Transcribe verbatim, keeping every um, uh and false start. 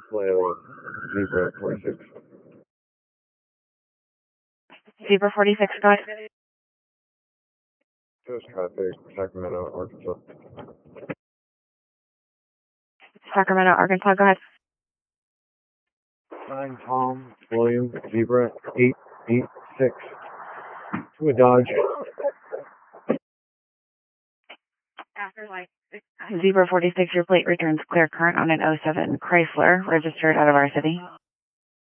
Flailing, Zebra forty-six. Zebra forty-six, go ahead. Coast traffic, Sacramento, Arkansas. Sacramento, Arkansas, go ahead. Nine Tom, William, Zebra eight eight six. To a Dodge. Zebra forty-six, your plate returns clear current on an oh seven Chrysler, registered out of our city.